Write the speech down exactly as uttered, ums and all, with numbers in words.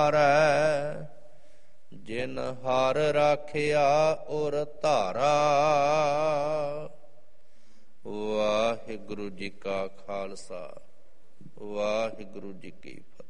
ਜਿਨ ਹਰ ਰਾਖਿਆ ਔਰ ਧਾਰਾ। ਵਾਹਿਗੁਰੂ ਜੀ ਕਾ ਖਾਲਸਾ, ਵਾਹਿਗੁਰੂ ਜੀ ਕੀ ਫਤਿਹ।